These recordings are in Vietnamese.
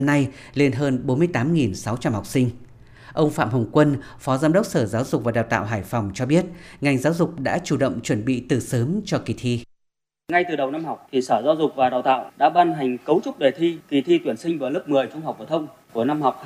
nay lên hơn 48.600 học sinh. Ông Phạm Hồng Quân, Phó Giám đốc Sở Giáo dục và Đào tạo Hải Phòng cho biết, ngành giáo dục đã chủ động chuẩn bị từ sớm cho kỳ thi. Ngay từ đầu năm học thì Sở Giáo dục và Đào tạo đã ban hành cấu trúc đề thi kỳ thi tuyển sinh vào lớp 10 trung học phổ thông của năm học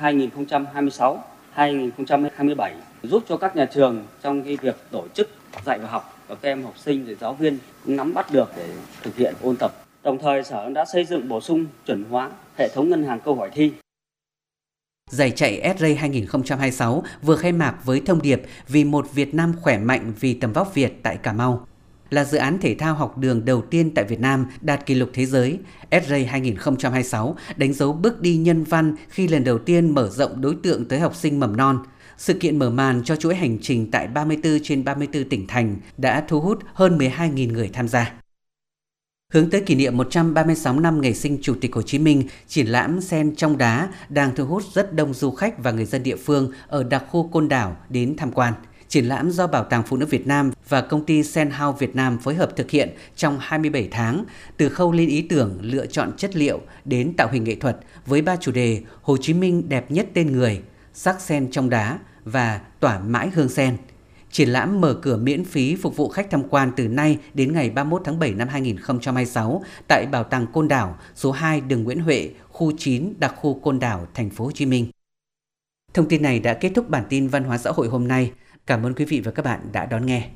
2026-2027, giúp cho các nhà trường trong cái việc tổ chức dạy và học và các em học sinh rồi giáo viên cũng nắm bắt được để thực hiện ôn tập. Đồng thời Sở đã xây dựng bổ sung chuẩn hóa hệ thống ngân hàng câu hỏi thi. Giải chạy S-Ray 2026 vừa khai mạc với thông điệp vì một Việt Nam khỏe mạnh vì tầm vóc Việt tại Cà Mau. Là dự án thể thao học đường đầu tiên tại Việt Nam đạt kỷ lục thế giới, S-Ray 2026 đánh dấu bước đi nhân văn khi lần đầu tiên mở rộng đối tượng tới học sinh mầm non. Sự kiện mở màn cho chuỗi hành trình tại 34 trên 34 tỉnh thành đã thu hút hơn 12.000 người tham gia. Hướng tới kỷ niệm 136 năm ngày sinh Chủ tịch Hồ Chí Minh, triển lãm Sen trong đá đang thu hút rất đông du khách và người dân địa phương ở đặc khu Côn Đảo đến tham quan. Triển lãm do Bảo tàng Phụ nữ Việt Nam và công ty Sen House Việt Nam phối hợp thực hiện trong 27 tháng, từ khâu lên ý tưởng, lựa chọn chất liệu đến tạo hình nghệ thuật với 3 chủ đề Hồ Chí Minh đẹp nhất tên người, sắc sen trong đá và tỏa mãi hương sen. Triển lãm mở cửa miễn phí phục vụ khách tham quan từ nay đến ngày 31 tháng 7 năm 2026 tại Bảo tàng Côn Đảo, số 2 đường Nguyễn Huệ, khu 9, đặc khu Côn Đảo, thành phố Hồ Chí Minh. Thông tin này đã kết thúc bản tin văn hóa xã hội hôm nay. Cảm ơn quý vị và các bạn đã đón nghe.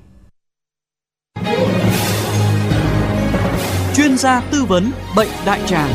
Chuyên gia tư vấn bệnh đại tràng.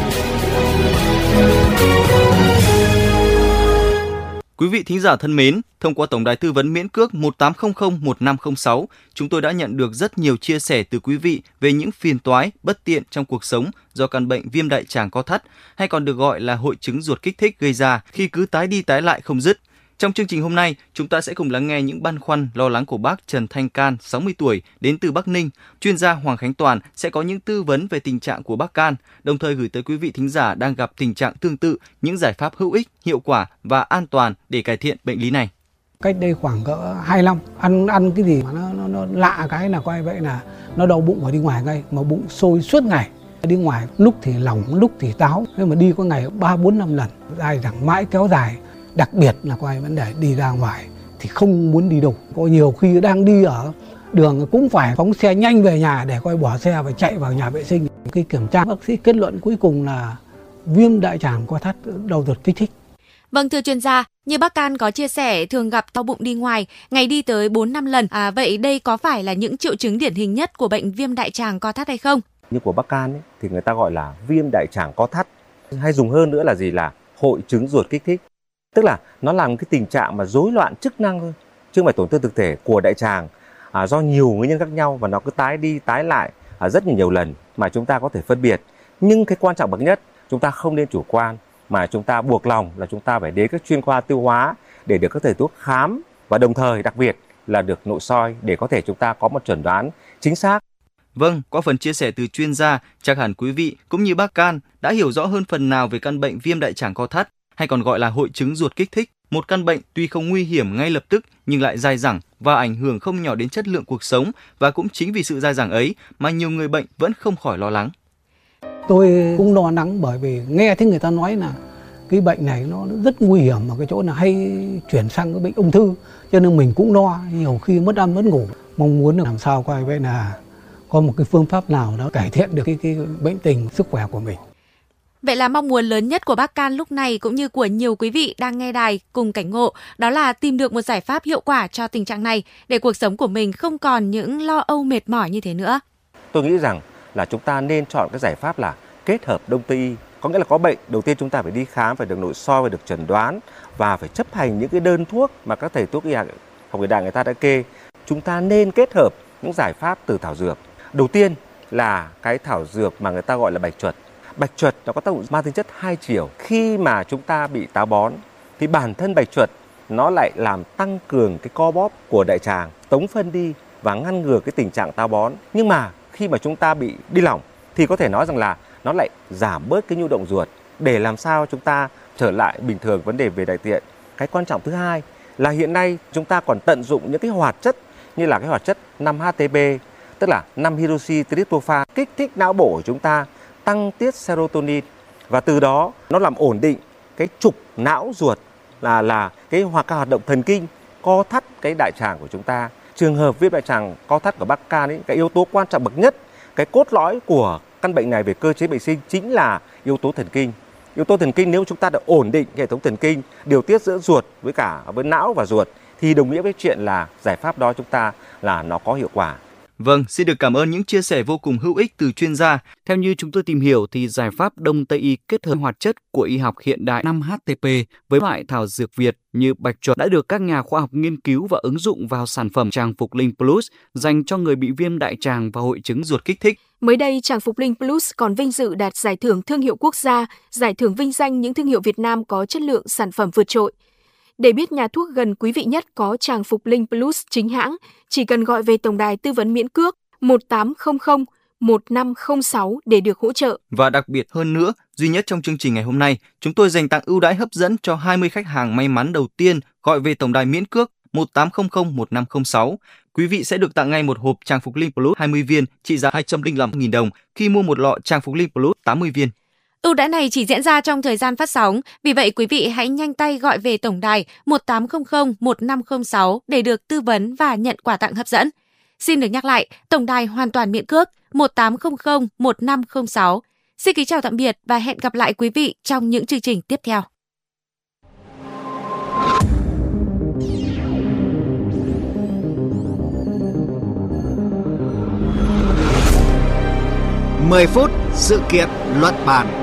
Quý vị thính giả thân mến, thông qua tổng đài tư vấn miễn cước 18001506, chúng tôi đã nhận được rất nhiều chia sẻ từ quý vị về những phiền toái, bất tiện trong cuộc sống do căn bệnh viêm đại tràng co thắt, hay còn được gọi là hội chứng ruột kích thích gây ra khi cứ tái đi tái lại không dứt. Trong chương trình hôm nay, chúng ta sẽ cùng lắng nghe những băn khoăn, lo lắng của bác Trần Thanh Can, 60 tuổi, đến từ Bắc Ninh. Chuyên gia Hoàng Khánh Toàn sẽ có những tư vấn về tình trạng của bác Can, đồng thời gửi tới quý vị thính giả đang gặp tình trạng tương tự những giải pháp hữu ích, hiệu quả và an toàn để cải thiện bệnh lý này. Cách đây khoảng cỡ 2 năm, ăn cái gì mà nó lạ cái là coi vậy là nó đau bụng và đi ngoài ngay, mà bụng sôi suốt ngày. Đi ngoài lúc thì lỏng, lúc thì táo, nhưng mà đi có ngày 3-4-5 lần, dài dẳng mãi kéo dài. Đặc biệt là coi vấn đề đi ra ngoài thì không muốn đi đâu. Có nhiều khi đang đi ở đường cũng phải phóng xe nhanh về nhà để coi bỏ xe và chạy vào nhà vệ sinh. Khi kiểm tra, bác sĩ kết luận cuối cùng là viêm đại tràng co thắt, đau ruột kích thích. Vâng, thưa chuyên gia, như bác Can có chia sẻ thường gặp đau bụng đi ngoài, ngày đi tới 4-5 lần. Vậy đây có phải là những triệu chứng điển hình nhất của bệnh viêm đại tràng co thắt hay không? Như của bác Can ấy, thì người ta gọi là viêm đại tràng co thắt. Hay dùng hơn nữa là gì, là hội chứng ruột kích thích. Tức là nó làm cái tình trạng mà rối loạn chức năng thôi, chứ không phải tổn thương thực thể của đại tràng do nhiều nguyên nhân khác nhau, và nó cứ tái đi tái lại rất nhiều lần mà chúng ta có thể phân biệt. Nhưng cái quan trọng bậc nhất, chúng ta không nên chủ quan, mà chúng ta buộc lòng là chúng ta phải đến các chuyên khoa tiêu hóa để được các thầy thuốc khám, và đồng thời đặc biệt là được nội soi để có thể chúng ta có một chẩn đoán chính xác. Vâng, qua phần chia sẻ từ chuyên gia, chắc hẳn quý vị cũng như bác Can đã hiểu rõ hơn phần nào về căn bệnh viêm đại tràng co thắt, hay còn gọi là hội chứng ruột kích thích, một căn bệnh tuy không nguy hiểm ngay lập tức nhưng lại dai dẳng và ảnh hưởng không nhỏ đến chất lượng cuộc sống, và cũng chính vì sự dai dẳng ấy mà nhiều người bệnh vẫn không khỏi lo lắng. Tôi cũng lo lắng bởi vì nghe thấy người ta nói là cái bệnh này nó rất nguy hiểm ở cái chỗ là hay chuyển sang cái bệnh ung thư, cho nên mình cũng lo, nhiều khi mất ăn mất ngủ. Mong muốn làm sao coi vậy là có một cái phương pháp nào đó cải thiện được cái bệnh tình sức khỏe của mình. Vậy là mong muốn lớn nhất của bác Can lúc này cũng như của nhiều quý vị đang nghe đài cùng cảnh ngộ, đó là tìm được một giải pháp hiệu quả cho tình trạng này để cuộc sống của mình không còn những lo âu mệt mỏi như thế nữa. Tôi nghĩ rằng là chúng ta nên chọn cái giải pháp là kết hợp Đông Tây y. Có nghĩa là có bệnh, đầu tiên chúng ta phải đi khám, phải được nội soi, phải được chẩn đoán và phải chấp hành những cái đơn thuốc mà các thầy thuốc y học hiện đại người ta đã kê. Chúng ta nên kết hợp những giải pháp từ thảo dược. Đầu tiên là cái thảo dược mà người ta gọi là bạch chuột. Bạch chuột nó có tác dụng mang tính chất hai chiều. Khi mà chúng ta bị táo bón thì bản thân bạch chuột nó lại làm tăng cường cái co bóp của đại tràng, tống phân đi và ngăn ngừa cái tình trạng táo bón. Nhưng mà khi mà chúng ta bị đi lỏng thì có thể nói rằng là nó lại giảm bớt cái nhu động ruột để làm sao chúng ta trở lại bình thường vấn đề về đại tiện. Cái quan trọng thứ hai là hiện nay chúng ta còn tận dụng những cái hoạt chất như là cái hoạt chất 5-HTP, tức là 5-hydroxytryptophan, kích thích não bộ của chúng ta, tăng tiết serotonin, và từ đó nó làm ổn định cái trục não ruột là cái hoạt động thần kinh co thắt cái đại tràng của chúng ta. Trường hợp viêm đại tràng co thắt của Bắc Can ấy, cái yếu tố quan trọng bậc nhất, cái cốt lõi của căn bệnh này về cơ chế bệnh sinh chính là yếu tố thần kinh. Yếu tố thần kinh nếu chúng ta đã ổn định hệ thống thần kinh, điều tiết giữa ruột với não và ruột thì đồng nghĩa với chuyện là giải pháp đó chúng ta là nó có hiệu quả. Vâng, xin được cảm ơn những chia sẻ vô cùng hữu ích từ chuyên gia. Theo như chúng tôi tìm hiểu thì giải pháp Đông Tây y kết hợp hoạt chất của y học hiện đại 5-HTP với loại thảo dược Việt như bạch chuột đã được các nhà khoa học nghiên cứu và ứng dụng vào sản phẩm Tràng Phục Linh Plus dành cho người bị viêm đại tràng và hội chứng ruột kích thích. Mới đây, Tràng Phục Linh Plus còn vinh dự đạt giải thưởng thương hiệu quốc gia, giải thưởng vinh danh những thương hiệu Việt Nam có chất lượng sản phẩm vượt trội. Để biết nhà thuốc gần quý vị nhất có Tràng Phục Linh Plus chính hãng, chỉ cần gọi về tổng đài tư vấn miễn cước 1800 1506 để được hỗ trợ. Và đặc biệt hơn nữa, duy nhất trong chương trình ngày hôm nay, chúng tôi dành tặng ưu đãi hấp dẫn cho 20 khách hàng may mắn đầu tiên gọi về tổng đài miễn cước 1800 1506. Quý vị sẽ được tặng ngay một hộp Tràng Phục Linh Plus 20 viên trị giá 205.000 đồng khi mua một lọ Tràng Phục Linh Plus 80 viên. Ưu đãi này chỉ diễn ra trong thời gian phát sóng, vì vậy quý vị hãy nhanh tay gọi về tổng đài 1800 1506 để được tư vấn và nhận quà tặng hấp dẫn. Xin được nhắc lại, tổng đài hoàn toàn miễn cước 1800 1506. Xin kính chào tạm biệt và hẹn gặp lại quý vị trong những chương trình tiếp theo. Mười phút sự kiện luận bàn.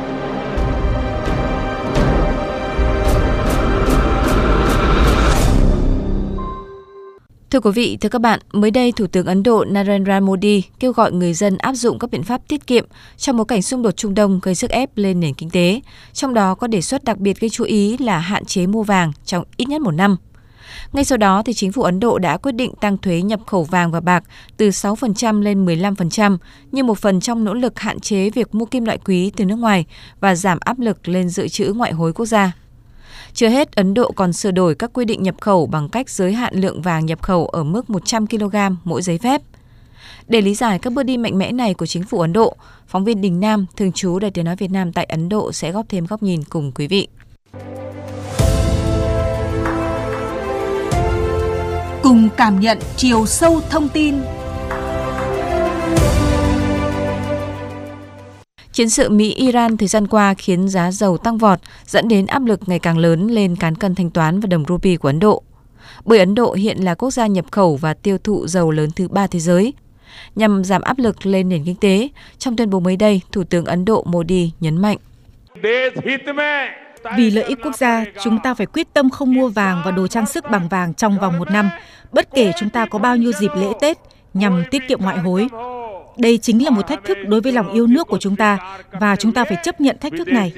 Thưa quý vị, thưa các bạn, mới đây Thủ tướng Ấn Độ Narendra Modi kêu gọi người dân áp dụng các biện pháp tiết kiệm trong bối cảnh xung đột Trung Đông gây sức ép lên nền kinh tế. Trong đó có đề xuất đặc biệt gây chú ý là hạn chế mua vàng trong ít nhất 1 năm. Ngay sau đó, thì chính phủ Ấn Độ đã quyết định tăng thuế nhập khẩu vàng và bạc từ 6% lên 15% như một phần trong nỗ lực hạn chế việc mua kim loại quý từ nước ngoài và giảm áp lực lên dự trữ ngoại hối quốc gia. Chưa hết, Ấn Độ còn sửa đổi các quy định nhập khẩu bằng cách giới hạn lượng vàng nhập khẩu ở mức 100 kg mỗi giấy phép. Để lý giải các bước đi mạnh mẽ này của chính phủ Ấn Độ, phóng viên Đình Nam, thường trú Đài Tiếng nói Việt Nam tại Ấn Độ sẽ góp thêm góc nhìn cùng quý vị. Cùng cảm nhận chiều sâu thông tin. Chiến sự Mỹ-Iran thời gian qua khiến giá dầu tăng vọt, dẫn đến áp lực ngày càng lớn lên cán cân thanh toán và đồng rupee của Ấn Độ. Bởi Ấn Độ hiện là quốc gia nhập khẩu và tiêu thụ dầu lớn thứ 3 thế giới. Nhằm giảm áp lực lên nền kinh tế, trong tuyên bố mới đây, Thủ tướng Ấn Độ Modi nhấn mạnh. Vì lợi ích quốc gia, chúng ta phải quyết tâm không mua vàng và đồ trang sức bằng vàng trong vòng 1 năm, bất kể chúng ta có bao nhiêu dịp lễ Tết, nhằm tiết kiệm ngoại hối. Đây chính là một thách thức đối với lòng yêu nước của chúng ta và chúng ta phải chấp nhận thách thức này.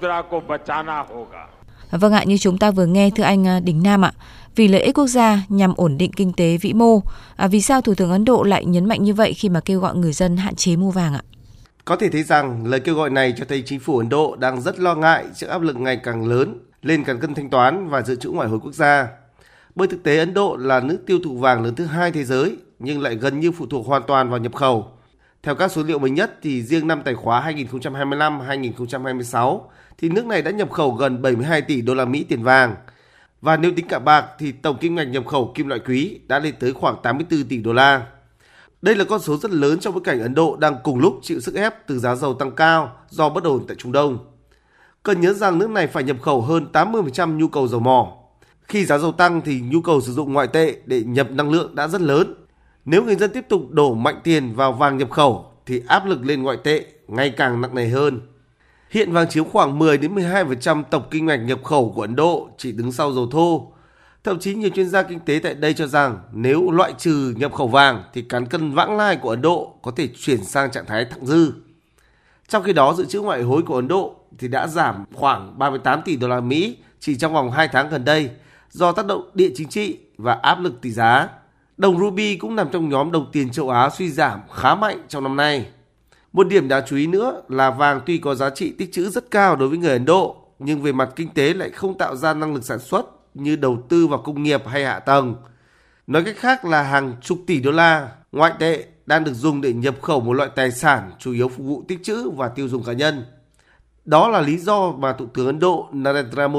Vâng ạ, như chúng ta vừa nghe thưa anh Đình Nam ạ, vì lợi ích quốc gia nhằm ổn định kinh tế vĩ mô, vì sao Thủ tướng Ấn Độ lại nhấn mạnh như vậy khi mà kêu gọi người dân hạn chế mua vàng ạ? Có thể thấy rằng lời kêu gọi này cho thấy chính phủ Ấn Độ đang rất lo ngại trước áp lực ngày càng lớn lên cán cân thanh toán và dự trữ ngoại hối quốc gia. Bởi thực tế Ấn Độ là nước tiêu thụ vàng lớn thứ 2 thế giới nhưng lại gần như phụ thuộc hoàn toàn vào nhập khẩu. Theo các số liệu mới nhất thì riêng năm tài khóa 2025-2026 thì nước này đã nhập khẩu gần 72 tỷ đô la Mỹ tiền vàng. Và nếu tính cả bạc thì tổng kim ngạch nhập khẩu kim loại quý đã lên tới khoảng 84 tỷ đô la. Đây là con số rất lớn trong bối cảnh Ấn Độ đang cùng lúc chịu sức ép từ giá dầu tăng cao do bất ổn tại Trung Đông. Cần nhớ rằng nước này phải nhập khẩu hơn 80% nhu cầu dầu mỏ. Khi giá dầu tăng thì nhu cầu sử dụng ngoại tệ để nhập năng lượng đã rất lớn. Nếu người dân tiếp tục đổ mạnh tiền vào vàng nhập khẩu thì áp lực lên ngoại tệ ngày càng nặng nề hơn. Hiện vàng chiếm khoảng 10-12% tổng kim ngạch nhập khẩu của Ấn Độ, chỉ đứng sau dầu thô. Thậm chí nhiều chuyên gia kinh tế tại đây cho rằng nếu loại trừ nhập khẩu vàng thì cán cân vãng lai của Ấn Độ có thể chuyển sang trạng thái thặng dư. Trong khi đó, dự trữ ngoại hối của Ấn Độ thì đã giảm khoảng 38 tỷ đô la Mỹ chỉ trong vòng 2 tháng gần đây do tác động địa chính trị và áp lực tỷ giá. Đồng rupee cũng nằm trong nhóm đồng tiền châu Á suy giảm khá mạnh trong năm nay. Một điểm đáng chú ý nữa là vàng tuy có giá trị tích trữ rất cao đối với người Ấn Độ, nhưng về mặt kinh tế lại không tạo ra năng lực sản xuất như đầu tư vào công nghiệp hay hạ tầng. Nói cách khác là hàng chục tỷ đô la ngoại tệ đang được dùng để nhập khẩu một loại tài sản chủ yếu phục vụ tích trữ và tiêu dùng cá nhân. Đó là lý do mà Thủ tướng Ấn Độ Narendra Modi